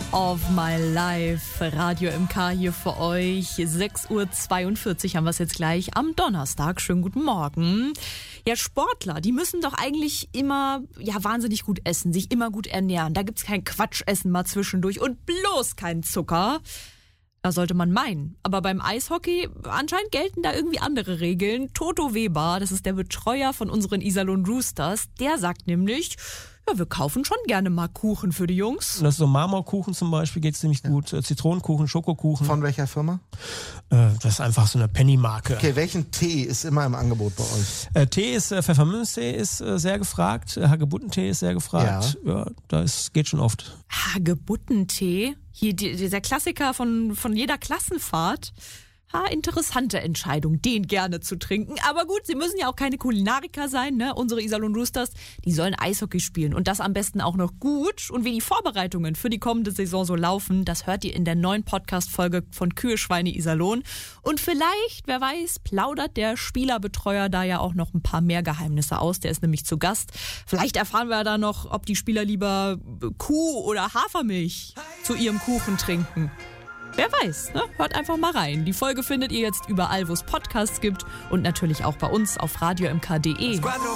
of my life. Radio MK hier für euch. 6:42 Uhr haben wir es jetzt gleich am Donnerstag. Schönen guten Morgen. Ja, Sportler, die müssen doch eigentlich immer wahnsinnig gut essen, sich immer gut ernähren. Da gibt's kein Quatschessen mal zwischendurch und bloß kein Zucker. Da sollte man meinen. Aber beim Eishockey anscheinend gelten da irgendwie andere Regeln. Toto Weber, das ist der Betreuer von unseren Iserlohn Roosters, der sagt nämlich, ja, wir kaufen schon gerne mal Kuchen für die Jungs. Das ist so Marmorkuchen zum Beispiel, geht ziemlich gut. Zitronenkuchen, Schokokuchen. Von welcher Firma? Das ist einfach so eine Penny-Marke. Okay, welchen Tee ist immer im Angebot bei euch? Tee ist, Pfefferminztee ist sehr gefragt. Hagebuttentee ist sehr gefragt. Ja, geht schon oft. Hagebuttentee? Hier dieser Klassiker von jeder Klassenfahrt. Interessante Entscheidung, den gerne zu trinken. Aber gut, sie müssen ja auch keine Kulinariker sein, ne? Unsere Iserlohn Roosters, die sollen Eishockey spielen und das am besten auch noch gut. Und wie die Vorbereitungen für die kommende Saison so laufen, das hört ihr in der neuen Podcast-Folge von Kühe, Schweine, Iserlohn. Und vielleicht, wer weiß, plaudert der Spielerbetreuer da ja auch noch ein paar mehr Geheimnisse aus. Der ist nämlich zu Gast. Vielleicht erfahren wir da noch, ob die Spieler lieber Kuh- oder Hafermilch zu ihrem Kuchen trinken. Wer weiß, ne? Hört einfach mal rein. Die Folge findet ihr jetzt überall, wo es Podcasts gibt und natürlich auch bei uns auf radiomk.de.